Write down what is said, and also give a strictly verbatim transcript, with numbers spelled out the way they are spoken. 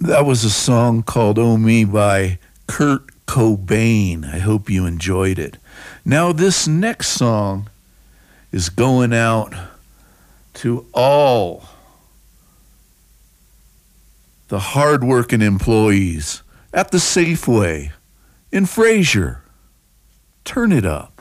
That was a song called Oh Me by Kurt Cobain. I hope you enjoyed it. Now, this next song is going out to all the hardworking employees at the Safeway in Fraser. Turn it up.